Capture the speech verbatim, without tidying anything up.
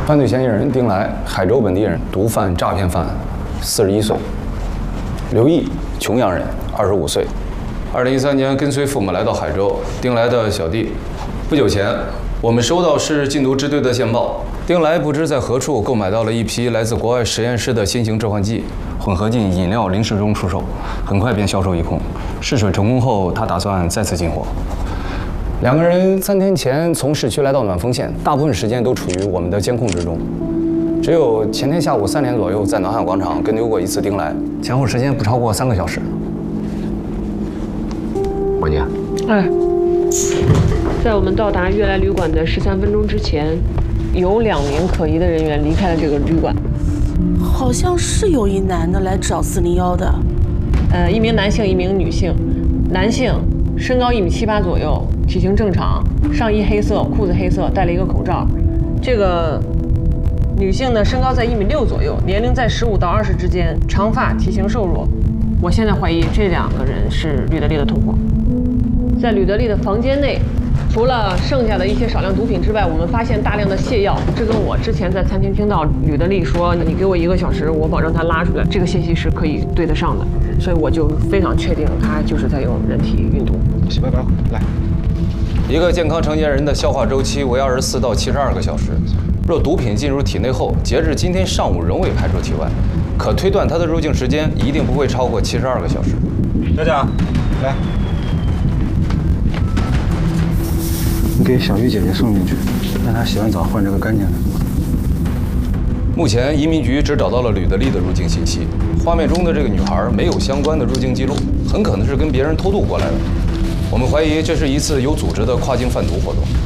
犯罪嫌疑人丁来，海州本地人，毒贩、诈骗犯，四十一岁。刘毅，琼阳人，二十五岁。二零一三年跟随父母来到海州，丁来的小弟。不久前，我们收到市禁毒支队的线报，丁来不知在何处购买到了一批来自国外实验室的新型致幻剂，混合进饮料零食中出售，很快便销售一空。试水成功后，他打算再次进货。两个人三天前从市区来到暖丰县，大部分时间都处于我们的监控之中。只有前天下午三点左右，在暖汉广场跟丢过一次丁来，前后时间不超过三个小时。 王姐， 哎，在我们到达悦来旅馆的十三分钟之前，有两名可疑的人员离开了这个旅馆。 好像是有一男的来找四零一的， 呃，一名男性，一名女性。男性身高一米七八左右，体型正常，上衣黑色，裤子黑色，戴了一个口罩。这个女性呢，身高在一米六左右，年龄在十五到二十之间，长发，体型瘦弱。我现在怀疑这两个人是吕德利的同伙。在吕德利的房间内，除了剩下的一些少量毒品之外，我们发现大量的泻药。这跟我之前在餐厅听到吕德利说：“你给我一个小时，我保证他拉出来。”这个信息是可以对得上的，所以我就非常确定他就是在用人体运毒。 洗白白来。 一个健康成年人的消化周期为二十四到七十二个小时。若毒品进入体内后，截至今天上午仍未排出体外，可推断它的入境时间一定不会超过七十二个小时。 小蒋，来，你给小玉姐姐送进去，让她洗完澡换这个干净的。 目前移民局只找到了吕德利的入境信息，画面中的这个女孩没有相关的入境记录，很可能是跟别人偷渡过来的。我们怀疑这是一次有组织的跨境贩毒活动。